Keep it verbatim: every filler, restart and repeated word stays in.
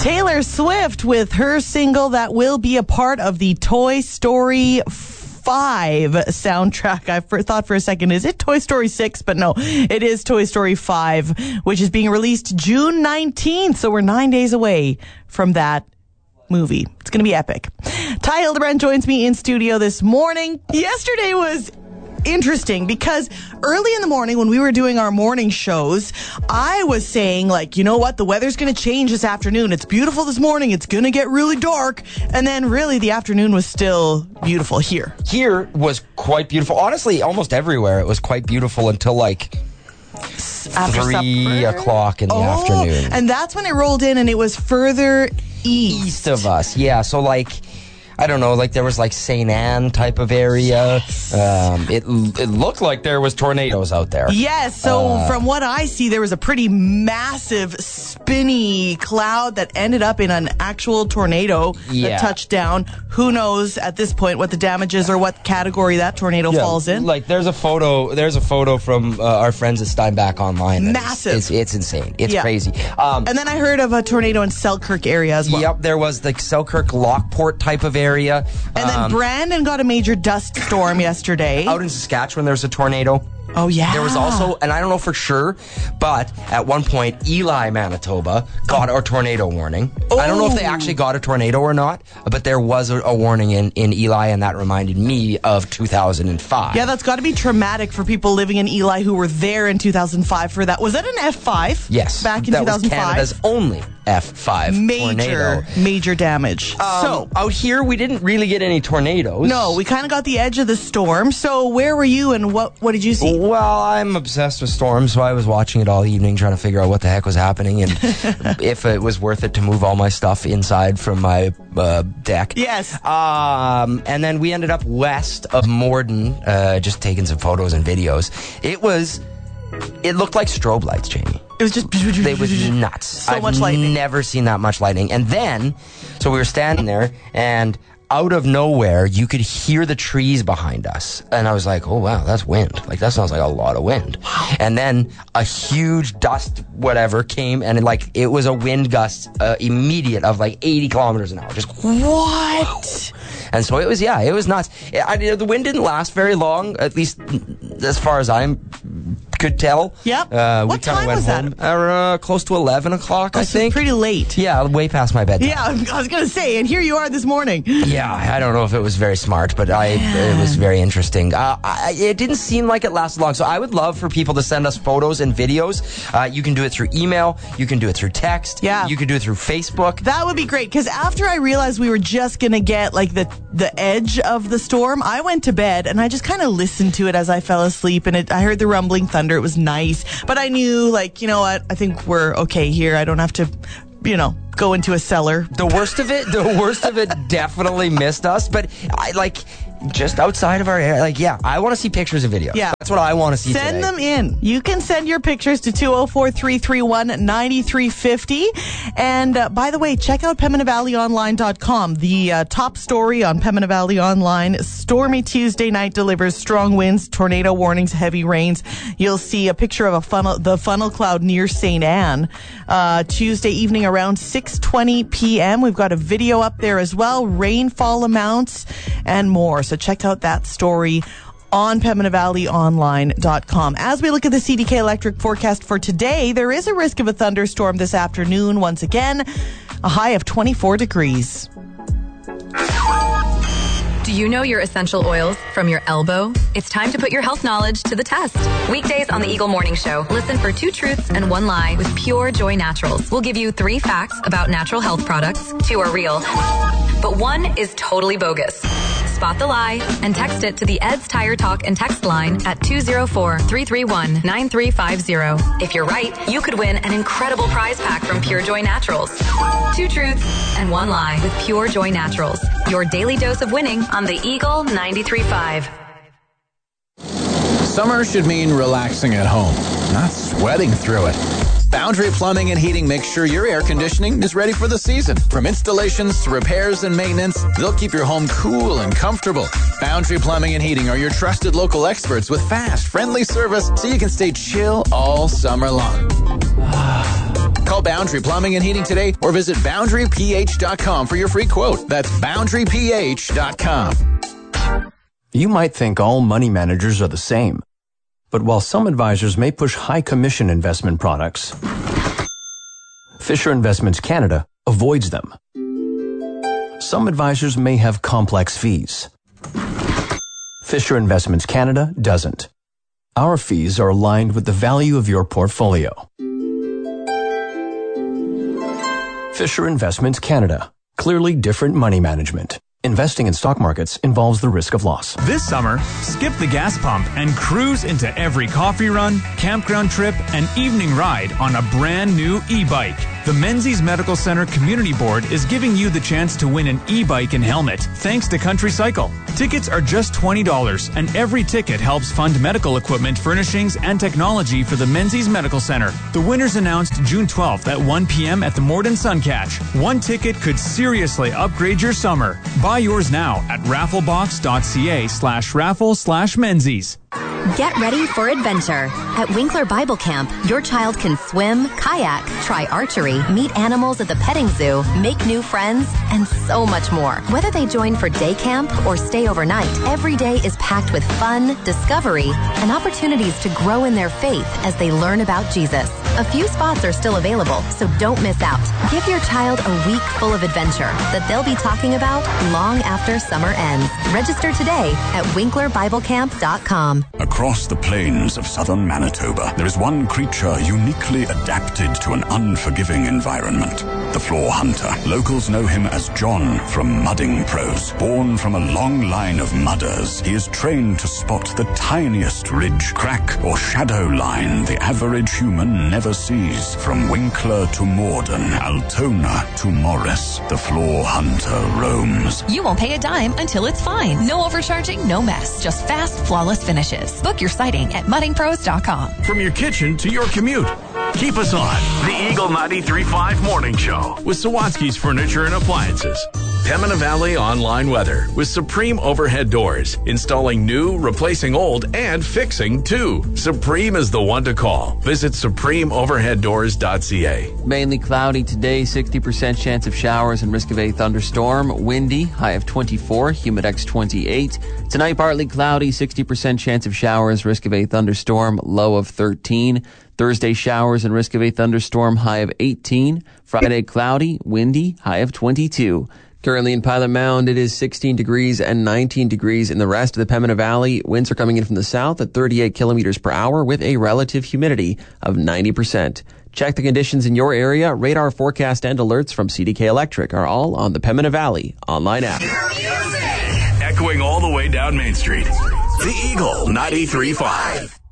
Taylor Swift with her single that will be a part of the Toy Story five soundtrack. I for, thought for a second, is it Toy Story six? But no, it is Toy Story five, which is being released June nineteenth. So we're nine days away from that movie. It's going to be epic. Ty Hildebrand joins me in studio this morning. Yesterday was interesting because early in the morning when we were doing our morning shows, I was saying, like, you know what, the weather's going to change this afternoon. It's beautiful this morning. It's going to get really dark. And then really the afternoon was still beautiful here. Here was quite beautiful. Honestly, almost everywhere it was quite beautiful until like After three supper. o'clock in the oh, afternoon. And that's when it rolled in and it was further east. East of us, yeah. So like, I don't know, like there was like Saint Anne type of area. Yes. Um, it it looked like there was tornadoes out there. Yes, so Uh, from what I see, there was a pretty massive spinny cloud that ended up in an actual tornado Yeah. that touched down. Who knows at this point what the damage is or what category that tornado Yeah, falls in? Like there's a photo. There's a photo from uh, our friends at Steinbach Online. that Massive. Is, it's, it's insane. It's Yeah. crazy. Um, And then I heard of a tornado in Selkirk area as well. Yep, there was the Selkirk Lockport type of area. And then Um, Brandon got a major dust storm yesterday. out in Saskatchewan, there was a tornado. Oh, yeah. There was also, and I don't know for sure, but at one point, Eli, Manitoba, got a tornado warning. I don't know if they Oh. actually got a tornado or not, but there was a, a warning in, in Eli, and that reminded me of two thousand five. Yeah, that's got to be traumatic for people living in Eli who were there in two thousand five for that. Was that an F five? Yes. Back in that two thousand five? was Canada's only F five Major, tornado. major damage. Um, so, out here, we didn't really get any tornadoes. no, we kind of got the edge of the storm. So, where were you and what, what did you see? Well, I'm obsessed with storms, so I was watching it all evening trying to figure out what the heck was happening and if it was worth it to move all my stuff inside from my uh, deck. Yes. Um, and then we ended up west of Morden, uh, just taking some photos and videos. It was, it looked like strobe lights, Jamie. It was just... It was nuts. So I've much lightning. never seen that much lightning. And then, so we were standing there, and out of nowhere, you could hear the trees behind us. And I was like, oh, wow, that's wind. Like, that sounds like a lot of wind. And then a huge dust, whatever, came, and it, like, it was a wind gust uh, immediate of like eighty kilometers an hour. Just, What? and so it was, yeah, it was nuts. I, I, the wind didn't last very long, at least as far as I'm could tell. Yep. Uh, we What kinda time went was that? home, Uh, close to eleven o'clock, Oh, I so think. pretty late. Yeah, way past my bedtime. Yeah, I was going to say, and here you are this morning. Yeah, I don't know if it was very smart, but I it was very interesting. Uh, I, it didn't seem like it lasted long, so I would love for people to send us photos and videos. Uh, you can do it through email. You can do it through text. Yeah. You can do it through Facebook. That would be great, because after I realized we were just going to get, like, the, the edge of the storm, I went to bed, and I just kind of listened to it as I fell asleep, and it, I heard the rumbling thunder. It was nice. But I knew, like, you know what? I think we're okay here. I don't have to, you know, go into a cellar. The worst of it, the worst of it definitely missed us, but I like just outside of our area. Like, yeah, I want to see pictures and videos. Yeah. That's what I want to see Send today. them in. You can send your pictures to two oh four, three three one, nine three five oh. And uh, by the way, check out Pembina Valley Online dot com. The uh, top story on Pembina Valley Online, stormy Tuesday night delivers strong winds, tornado warnings, heavy rains. You'll see a picture of a funnel, the funnel cloud near Saint Anne. Uh, Tuesday evening around six twenty p.m. We've got a video up there as well, rainfall amounts and more. So check out that story on Pembina Valley Online dot com. As we look at the C D K Electric forecast for today, there is a risk of a thunderstorm this afternoon once again, a high of twenty-four degrees. Do you know your essential oils from your elbow? It's time to put your health knowledge to the test. Weekdays on the Eagle Morning Show, listen for two truths and one lie with Pure Joy Naturals. We'll give you three facts about natural health products. Two are real, but one is totally bogus. Spot the lie and text it to the Ed's Tire Talk and text line at two oh four, three three one, nine three five oh. If you're right, you could win an incredible prize pack from Pure Joy Naturals. Two truths and one lie with Pure Joy Naturals. Your daily dose of winning on the Eagle ninety-three point five. Summer should mean relaxing at home, not sweating through it. Boundary Plumbing and Heating makes sure your air conditioning is ready for the season. From installations to repairs and maintenance, they'll keep your home cool and comfortable. Boundary Plumbing and Heating are your trusted local experts with fast, friendly service so you can stay chill all summer long. Call Call Boundary Plumbing and Heating today or visit boundary p h dot com for your free quote. That's boundary p h dot com. You might think all money managers are the same. But while some advisors may push high commission investment products, Fisher Investments Canada avoids them. Some advisors may have complex fees. Fisher Investments Canada doesn't. Our fees are aligned with the value of your portfolio. Fisher Investments Canada. Clearly different money management. Investing in stock markets involves the risk of loss. This summer, skip the gas pump and cruise into every coffee run, campground trip, and evening ride on a brand new e-bike. The Menzies Medical Center Community Board is giving you the chance to win an e-bike and helmet thanks to Country Cycle. Tickets are just twenty dollars, and every ticket helps fund medical equipment, furnishings, and technology for the Menzies Medical Center. The winners announced June twelfth at one p.m. at the Morden Suncatch. One ticket could seriously upgrade your summer. Buy yours now at rafflebox.ca slash raffle slash Menzies. Get ready for adventure. At Winkler Bible Camp, your child can swim, kayak, try archery, meet animals at the petting zoo, make new friends, and so much more. Whether they join for day camp or stay overnight, every day is packed with fun, discovery, and opportunities to grow in their faith as they learn about Jesus. A few spots are still available, so don't miss out. Give your child a week full of adventure that they'll be talking about long after summer ends. Register today at winkler bible camp dot com. Across the plains of southern Manitoba, there is one creature uniquely adapted to an unforgiving environment. The floor hunter. Locals know him as John from Mudding Pros. Born from a long line of mudders, he is trained to spot the tiniest ridge, crack, or shadow line the average human never sees. From Winkler to Morden, Altona to Morris, the floor hunter roams. You won't pay a dime until it's fine. No overcharging, no mess. Just fast, flawless finishes. Book your sighting at mudding pros dot com. From your kitchen to your commute, keep us on the Eagle ninety-three point five Morning Show with Sawatsky's Furniture and Appliances. Pembina Valley Online Weather with Supreme Overhead Doors. Installing new, replacing old, and fixing too. Supreme is the one to call. Visit supreme overhead doors dot c a. Mainly cloudy today, sixty percent chance of showers and risk of a thunderstorm. Windy, high of twenty-four, humidex twenty-eight. Tonight, partly cloudy, sixty percent chance of showers, risk of a thunderstorm, low of thirteen. Thursday, showers and risk of a thunderstorm, high of eighteen. Friday, cloudy, windy, high of twenty-two. Currently in Pilot Mound, it is sixteen degrees and nineteen degrees in the rest of the Pembina Valley. Winds are coming in from the south at thirty-eight kilometers per hour with a relative humidity of ninety percent. Check the conditions in your area. Radar forecast and alerts from C D K Electric are all on the Pembina Valley online app. Echoing all the way down Main Street. The Eagle ninety-three point five.